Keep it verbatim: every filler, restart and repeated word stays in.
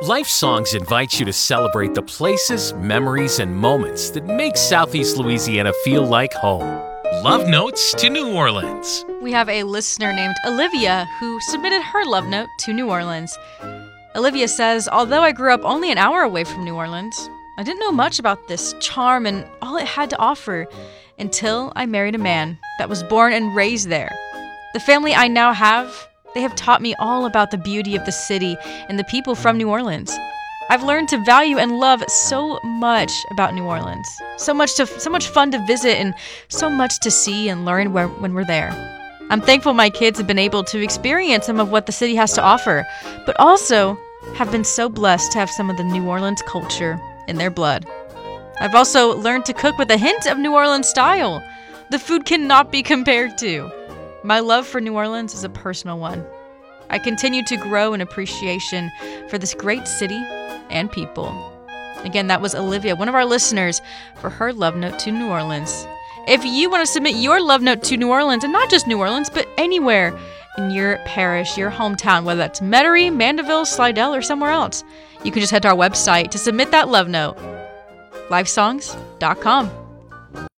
Life Songs invites you to celebrate the places, memories, and moments that make Southeast Louisiana feel like home. Love Notes to New Orleans. We have a listener named Olivia who submitted her love note to New Orleans. Olivia says, although I grew up only an hour away from New Orleans, I didn't know much about this charm and all it had to offer until I married a man that was born and raised there. The family I now have, they have taught me all about the beauty of the city and the people from New Orleans. I've learned to value and love so much about New Orleans. So much to, so much fun to visit and so much to see and learn where, when we're there. I'm thankful my kids have been able to experience some of what the city has to offer, but also have been so blessed to have some of the New Orleans culture in their blood. I've also learned to cook with a hint of New Orleans style. The food cannot be compared to. My love for New Orleans is a personal one. I continue to grow in appreciation for this great city and people. Again, that was Olivia, one of our listeners, for her love note to New Orleans. If you want to submit your love note to New Orleans, and not just New Orleans, but anywhere in your parish, your hometown, whether that's Metairie, Mandeville, Slidell, or somewhere else, you can just head to our website to submit that love note, life songs dot com.